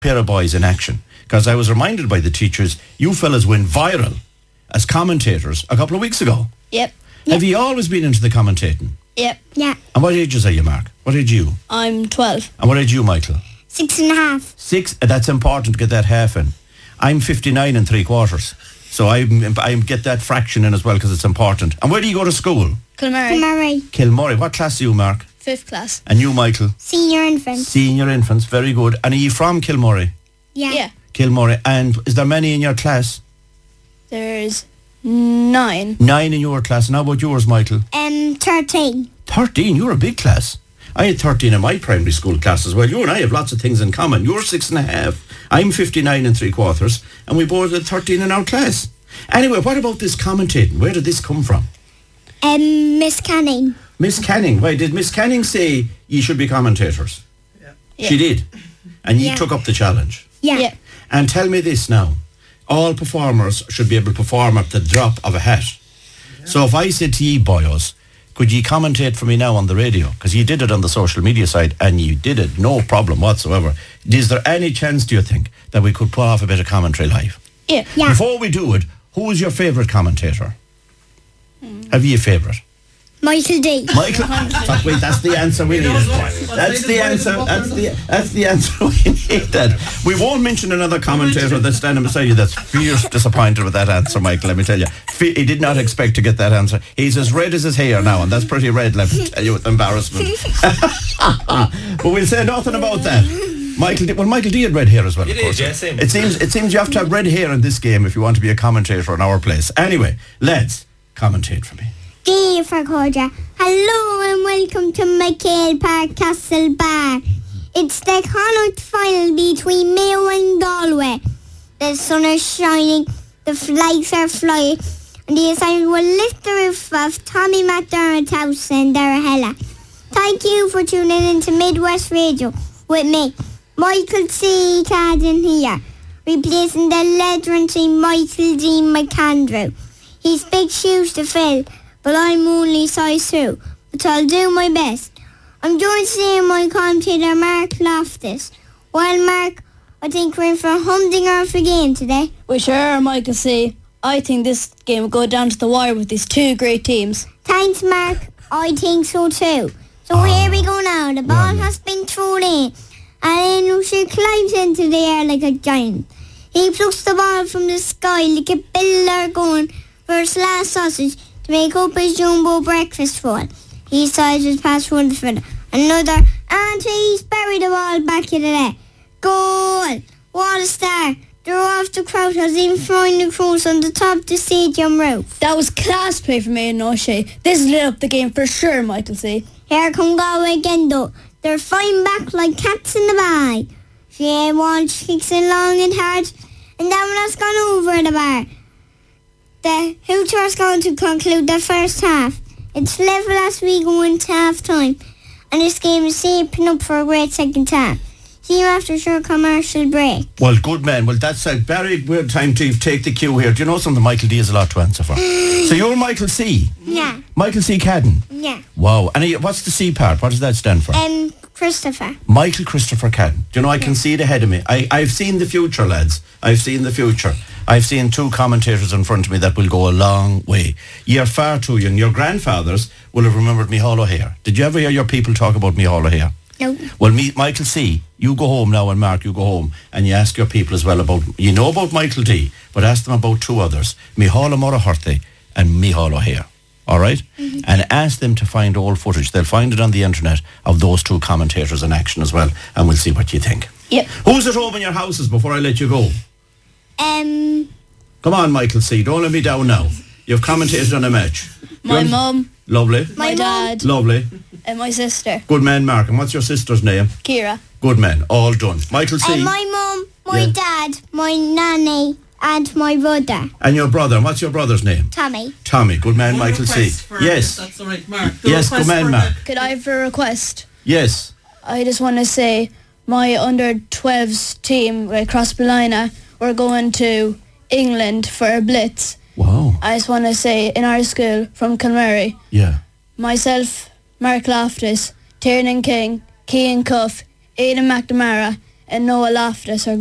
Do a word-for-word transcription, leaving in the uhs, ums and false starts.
pair of boys in action. Because I was reminded by the teachers, you fellas went viral as commentators a couple of weeks ago. Yep. Have you always been into the commentating? Yep. Yeah. And what ages are you, Mark? What age are you? I'm twelve. And what age are you, Michael? Six and a half. Six. That's important to get that half in. I'm fifty-nine and three quarters. So I I get that fraction in as well because it's important. And where do you go to school? Kilmurray. Kilmurray. Kilmurray. What class are you, Mark? Fifth class. And you, Michael? Senior infants. Senior infants. Very good. And are you from Kilmurray? Yeah. Yeah. Kilmurray. And is there many in your class? There's nine. Nine in your class. And how about yours, Michael? Um, thirteen. thirteen. You're a big class. I had thirteen in my primary school class as well. You and I have lots of things in common. You're six and a half. I'm fifty-nine and three quarters. And we both had thirteen in our class. Anyway, what about this commentating? Where did this come from? Um, Miss Canning. Miss Canning. Why, did Miss Canning say you should be commentators? Yeah. She did. And you Yeah. took up the challenge. Yeah. Yeah. And tell me this now. All performers should be able to perform at the drop of a hat. Yeah. So if I said to ye boyos, could ye commentate for me now on the radio? Because you did it on the social media side and you did it, no problem whatsoever. Is there any chance, do you think, that we could put off a bit of commentary live? Yeah. Yeah. Before we do it, who is your favourite commentator? Mm. Have you a favourite? Michael D. Michael, but wait, that's the answer we needed. That's the answer. That's the that's the answer we needed. We won't mention another commentator that's standing beside you that's fierce disappointed with that answer, Michael. Let me tell you, he did not expect to get that answer. He's as red as his hair now, and that's pretty red. Let me tell you, with embarrassment. But we'll say nothing about that. Michael, did, well, Michael D had red hair as well. It of course. is, yeah, same. It seems it seems you have to have red hair in this game if you want to be a commentator in our place. Anyway, lads, commentate for me. D for Cordia. Hello and welcome to McHale Park Castle Bar. It's the Connacht final between Mayo and Galway. The sun is shining, the flags are flying, and the assignment will lift the roof of Tommy McDermott's house in Darahella. Thank you for tuning in to Midwest Radio with me, Michael C. Cadden here, replacing the legendary Michael D. McAndrew. He's big shoes to fill, but I'm only size two, but I'll do my best. I'm joined today by my commentator Mark Loftus. Well, Mark, I think we're in for a humdinger of a game today. We sure are, Michael C. I think this game will go down to the wire with these two great teams. Thanks, Mark. I think so too. So oh. here we go now. The ball has been thrown in, and then she climbs into the air like a giant. He plucks the ball from the sky like a builder going for his last sausage to make up his jumbo breakfast for it. He sides his pass one defender. Another, and he's buried the ball back in the net. Goal! What a star! They're off the crowd has even throwing the crows on the top of the stadium roof. That was class play from Aidan O'Shea. This lit up the game for sure, Michael C. Here come Galway again though. They're fighting back like cats in the bag. Shea Walsh kicks it long and hard, and that one has gone over the bar. The Hooters going to conclude the first half. It's level as we go into half time, and this game is shaping up for a great second half. See you after short commercial break. Well, good man. Well, that's a very weird time to take the cue here. Do you know something? Michael D has a lot to answer for. So you're Michael C. Yeah. Michael C. Cadden. Yeah. Wow. And what's the C part? What does that stand for? Um, Christopher. Michael Christopher Cadden. Do you know, I can see it ahead of me. I, I've seen the future, lads. I've seen the future. I've seen two commentators in front of me that will go a long way. You're far too young. Your grandfathers will have remembered Micheál O'Hare. Did you ever hear your people talk about Micheál O'Hare? No. Well, me, Michael C., you go home now, and Mark, you go home, and you ask your people as well about, you know about Michael D., but ask them about two others, Micheál O'Murray and Micheál O'Hare. All right? Mm-hmm. And ask them to find old footage. They'll find it on the internet of those two commentators in action as well, and we'll see what you think. Yep. Who's at home in your houses before I let you go? Um. Come on, Michael C., don't let me down now. You've commentated on a match. My mum. Lovely. My, my dad. Lovely. And my sister. Good man, Mark. And what's your sister's name? Kira. Good man. All done. Michael C. And my mum, my yeah. dad, my nanny, and my brother. And your brother. And what's your brother's name? Tommy. Tommy. Good man, One Michael C. Yes. That's all right, Mark. The yes, good man, Mark. Could I have a request? Yes. I just want to say my under twelves team, right, Crossballina, we're going to England for a blitz. Wow. I just want to say in our school from Kilmurray. Yeah. Myself, Mark Loftus, Tiernan King, Cian Cuff, Aidan McNamara, and Noah Loftus are